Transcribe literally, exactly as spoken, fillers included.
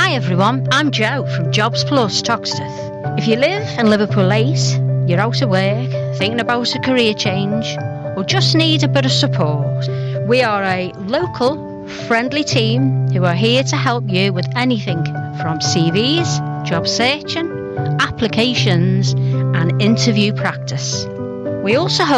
Hi everyone, I'm Jo from Jobs Plus Toxteth. If you live in Liverpool eight, you're out of work, thinking about a career change, or just need a bit of support, we are a local, friendly team who are here to help you with anything from C Vs, job searching, applications and interview practice. We also hope